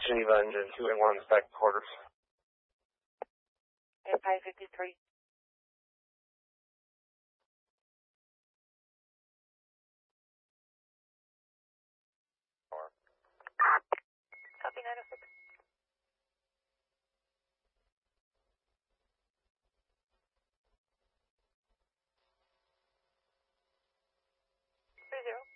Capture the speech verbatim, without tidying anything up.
Geneva engine two eight one, back quarters. F five fifty-three. Copy nine oh six. Three zero.